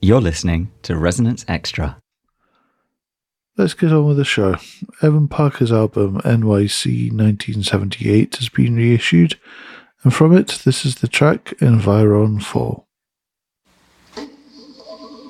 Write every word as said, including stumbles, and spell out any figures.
You're listening to Resonance Extra. Let's get on with the show. Evan Parker's album N Y C nineteen seventy-eight has been reissued, and from it, this is the track Environ four.